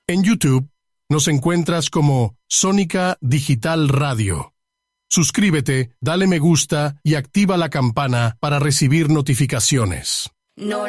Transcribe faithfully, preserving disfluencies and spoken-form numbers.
En YouTube nos encuentras como Sónica Digital Radio. Suscríbete, dale me gusta y activa la campana para recibir notificaciones. No